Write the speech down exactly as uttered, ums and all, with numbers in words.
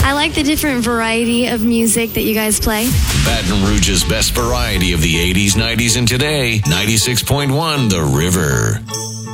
I like the different variety of music that you guys play. Baton Rouge's best variety of the eighties, nineties, and today. ninety-six point one The River.